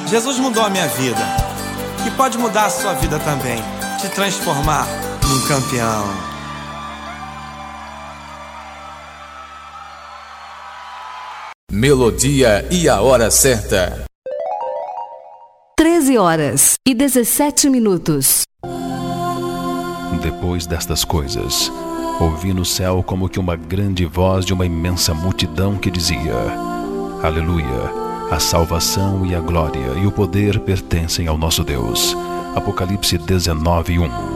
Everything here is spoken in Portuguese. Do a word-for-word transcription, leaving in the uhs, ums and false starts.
Jesus mudou a minha vida e pode mudar a sua vida também, te transformar num campeão. Melodia e a hora certa. treze horas e dezessete minutos. Depois destas coisas, ouvi no céu como que uma grande voz de uma imensa multidão que dizia: Aleluia! A salvação e a glória e o poder pertencem ao nosso Deus. Apocalipse dezenove, um.